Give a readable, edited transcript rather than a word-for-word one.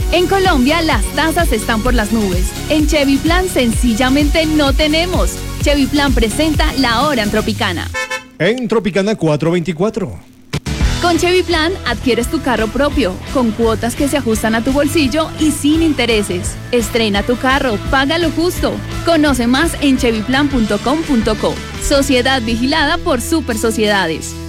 En Colombia las tasas están por las nubes. En Chevy Plan sencillamente no tenemos. Chevy Plan presenta la hora en Tropicana. En Tropicana 424. Con Chevy Plan adquieres tu carro propio, con cuotas que se ajustan a tu bolsillo y sin intereses. Estrena tu carro, págalo justo. Conoce más en chevyplan.com.co. Sociedad vigilada por Super Sociedades.